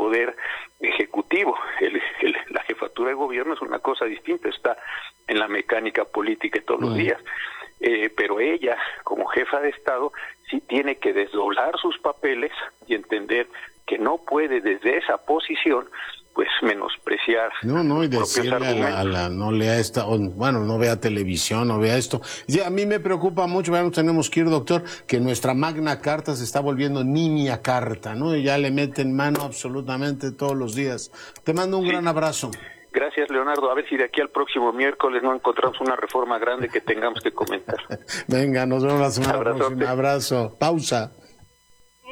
poder ejecutivo. La jefatura de gobierno es una cosa distinta, está en la mecánica política todos los días. Pero ella, como jefa de Estado, sí tiene que desdoblar sus papeles y entender que no puede desde esa posición pues menospreciar y decirle no lea esta, bueno, no vea televisión, no vea esto. Y a mí me preocupa mucho, ya nos tenemos que ir, doctor, que nuestra Magna Carta se está volviendo niña carta, ¿no? Y ya le meten mano absolutamente todos los días. Te mando un gran abrazo. Gracias, Leonardo. A ver si de aquí al próximo miércoles no encontramos una reforma grande que tengamos que comentar. Venga, nos vemos la semana próxima. Un abrazo. Pausa.